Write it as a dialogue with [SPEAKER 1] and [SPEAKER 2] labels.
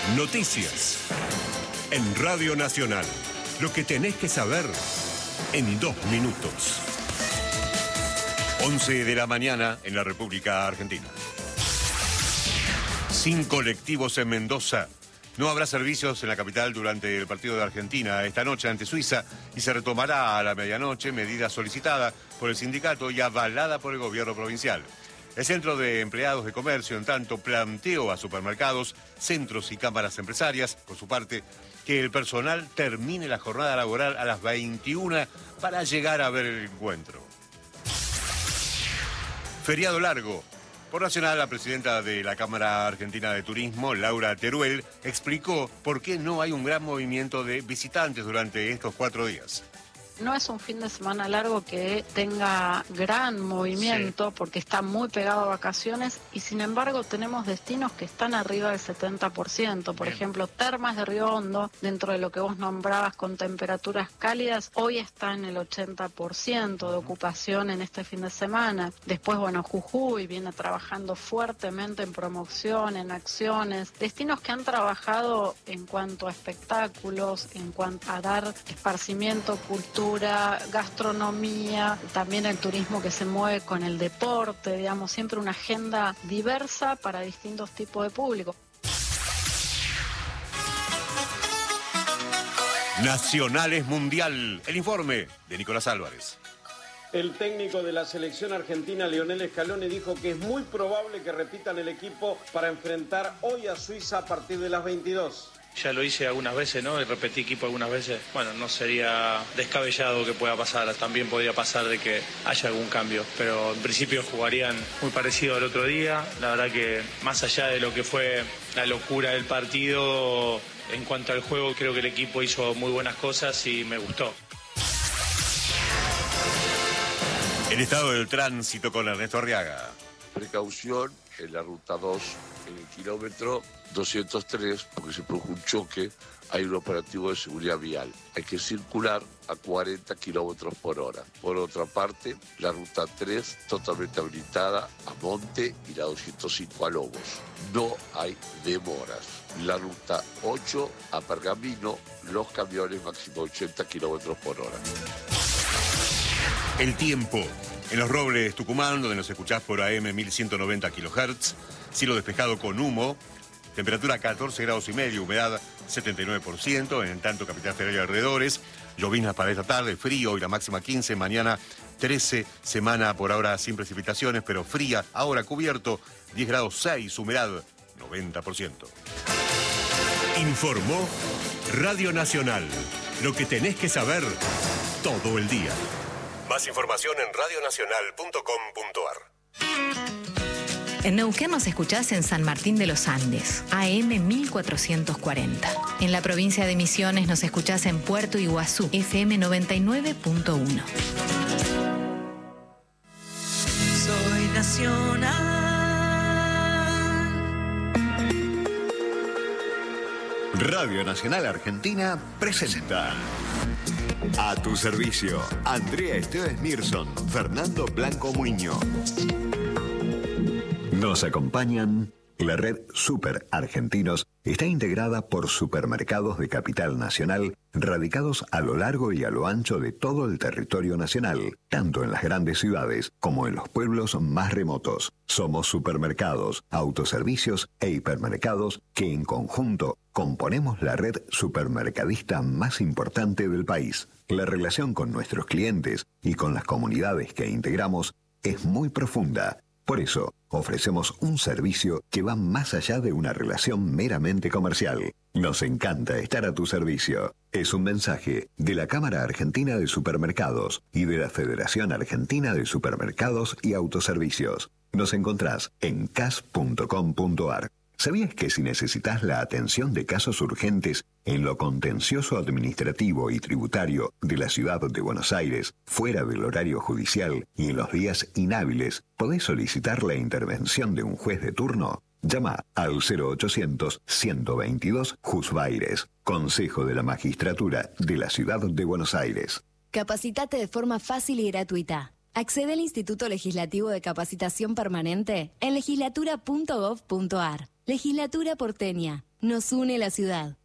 [SPEAKER 1] Noticias. En Radio Nacional. Lo que tenés que saber en 2 minutos. 11 de la mañana en la República Argentina. Sin colectivos en Mendoza. No habrá servicios en la capital durante el partido de Argentina esta noche ante Suiza y se retomará a la medianoche, medida solicitada por el sindicato y avalada por el gobierno provincial. El Centro de Empleados de Comercio, en tanto, planteó a supermercados, centros y cámaras empresarias, por su parte, que el personal termine la jornada laboral a las 21 para llegar a ver el encuentro. Feriado largo. Por Nacional, la presidenta de la Cámara Argentina de Turismo, Laura Teruel, explicó por qué no hay un gran movimiento de visitantes durante estos 4 días.
[SPEAKER 2] No es un fin de semana largo que tenga gran movimiento porque está muy pegado a vacaciones y sin embargo tenemos destinos que están arriba del 70%. Por ejemplo, Termas de Río Hondo, dentro de lo que vos nombrabas con temperaturas cálidas, hoy está en el 80% de ocupación en este fin de semana. Después, bueno, Jujuy viene trabajando fuertemente en promoción, en acciones. Destinos que han trabajado en cuanto a espectáculos, en cuanto a dar esparcimiento, cultura, gastronomía, también el turismo que se mueve con el deporte, digamos, siempre una agenda diversa para distintos tipos de público.
[SPEAKER 1] Nacionales Mundial. El informe de Nicolás Álvarez.
[SPEAKER 3] El técnico de la selección argentina, Lionel Scaloni, dijo que es muy probable que repitan el equipo para enfrentar hoy a Suiza a partir de las 22.
[SPEAKER 4] Ya lo hice algunas veces, ¿no? Y repetí equipo algunas veces. Bueno, no sería descabellado que pueda pasar. También podría pasar de que haya algún cambio. Pero en principio jugarían muy parecido al otro día. La verdad que más allá de lo que fue la locura del partido, en cuanto al juego, creo que el equipo hizo muy buenas cosas y me gustó.
[SPEAKER 1] El estado del tránsito con Ernesto Arriaga.
[SPEAKER 5] Precaución en la ruta 2, en el kilómetro 203, porque se produjo un choque, hay un operativo de seguridad vial. Hay que circular a 40 kilómetros por hora. Por otra parte, la ruta 3 totalmente habilitada a Monte y la 205 a Lobos. No hay demoras. La ruta 8 a Pergamino, los camiones máximo 80 kilómetros por hora.
[SPEAKER 1] El tiempo. En Los Robles, Tucumán, donde nos escuchás por AM 1190 kHz, cielo despejado con humo, temperatura 14 grados y medio, humedad 79%, en tanto Capital Federal y alrededores, lloviznas para esta tarde, frío y la máxima 15, mañana 13, semana por ahora sin precipitaciones, pero fría, ahora cubierto, 10 grados 6, humedad 90%. Informó Radio Nacional, lo que tenés que saber todo el día. Más información en radionacional.com.ar.
[SPEAKER 6] En Neuquén nos escuchás en San Martín de los Andes, AM 1440. En la provincia de Misiones nos escuchás en Puerto Iguazú, FM 99.1.
[SPEAKER 7] Soy nacional.
[SPEAKER 8] Radio Nacional Argentina presenta A tu servicio, Andrea Esteves Mirson, Fernando Blanco Muñoz. Nos acompañan. La red Super Argentinos está integrada por supermercados de capital nacional radicados a lo largo y a lo ancho de todo el territorio nacional, tanto en las grandes ciudades como en los pueblos más remotos. Somos supermercados, autoservicios e hipermercados que en conjunto componemos la red supermercadista más importante del país. La relación con nuestros clientes y con las comunidades que integramos es muy profunda. Por eso, ofrecemos un servicio que va más allá de una relación meramente comercial. Nos encanta estar a tu servicio. Es un mensaje de la Cámara Argentina de Supermercados y de la Federación Argentina de Supermercados y Autoservicios. Nos encontrás en cas.com.ar. ¿Sabías que si necesitas la atención de casos urgentes en lo contencioso administrativo y tributario de la ciudad de Buenos Aires, fuera del horario judicial y en los días inhábiles, podés solicitar la intervención de un juez de turno? Llama al 0800-122 Jusbaires, Consejo de la Magistratura de la Ciudad de Buenos Aires.
[SPEAKER 9] Capacitate de forma fácil y gratuita. Accede al Instituto Legislativo de Capacitación Permanente en legislatura.gov.ar. Legislatura porteña. Nos une la ciudad.